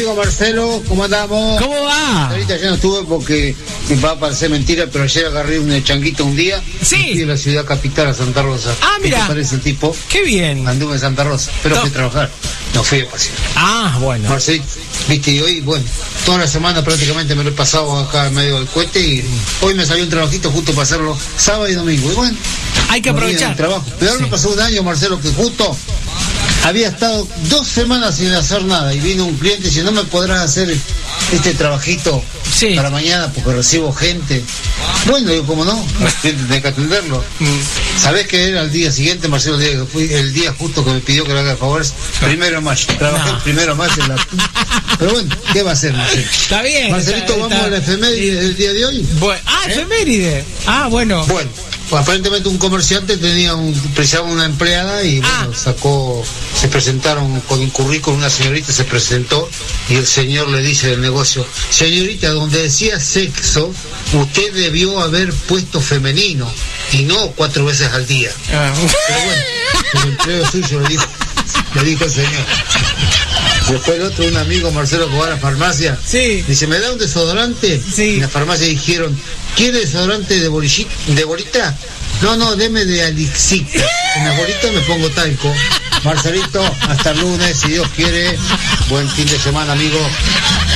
Amigo Marcelo, ¿cómo andamos? ¿Cómo va? Ahorita ya no estuve porque me va a parecer mentira, pero ayer agarré un changuito un día. Sí. Y fui a la ciudad capital, a Santa Rosa. Ah, mira. ¿Qué te parece el tipo? Qué bien. Anduve en Santa Rosa, pero fui a trabajar. No fui a pasear. Ah, bueno. Marcelo, viste, y hoy, bueno, toda la semana prácticamente me lo he pasado acá en medio del cohete y hoy me salió un trabajito justo para hacerlo sábado y domingo. Y bueno, hay que aprovechar. Trabajo. Pero ahora me pasó un año, Marcelo, que justo había estado 2 semanas sin hacer nada y vino un cliente y dice, ¿no me podrás hacer este trabajito para mañana porque recibo gente? Bueno, digo, ¿cómo no? Los clientes tienen que atenderlo. ¿Sabés qué era el día siguiente, Marcelo? El día justo que me pidió que le haga favores, 1 de mayo. Trabajé el 1 de mayo en la... Pero bueno, ¿qué va a hacer, Marcelo? Está bien. Marcelito, vamos a la efeméride del día de hoy. Efeméride. Ah, bueno. Bueno. Aparentemente un comerciante precisaba una empleada y bueno, se presentaron con un currículum, una señorita se presentó y el señor le dice del negocio, señorita, donde decía sexo, usted debió haber puesto femenino y no 4 veces al día. Pero bueno, el empleo suyo le dijo el señor. Después el otro, un amigo, Marcelo, que va a la farmacia, dice, ¿me da un desodorante? Y en la farmacia dijeron, ¿quiere desodorante de bolita? No, deme de Alixita. En la bolita me pongo talco. Marcelito, hasta el lunes, si Dios quiere. Buen fin de semana, amigo.